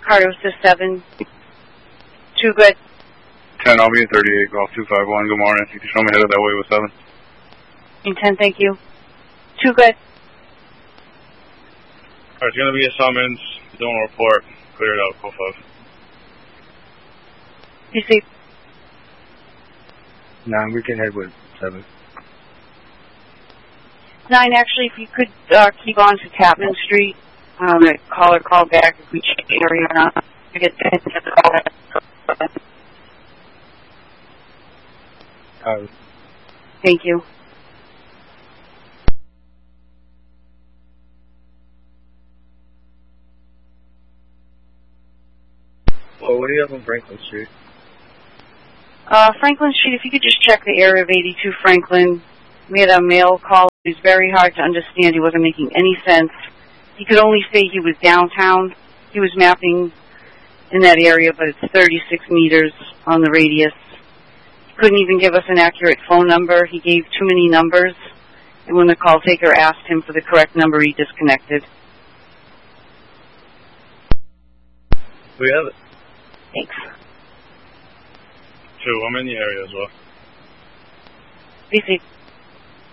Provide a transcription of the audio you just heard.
Carter to 7. 2 good. 10, I'll be in 38, golf 251. Good morning. You can show me headed that way with 7. In 10, thank you. 2 good. Alright, it's going to be a summons. Doing a report. Clear it out. Go 5. PC. 9, we can head with 7. 9, actually, if you could keep on to Tapman Street, call back if we check the area or not. I get the call back. Thank you. Well, what do you have on Franklin Street? Franklin Street, if you could just check the area of 82 Franklin. We had a male call. It was very hard to understand. He wasn't making any sense. He could only say he was downtown. He was mapping in that area, but it's 36 meters on the radius. He couldn't even give us an accurate phone number. He gave too many numbers. And when the call taker asked him for the correct number, he disconnected. We have it. Thanks. 2, I'm in the area as well. BC.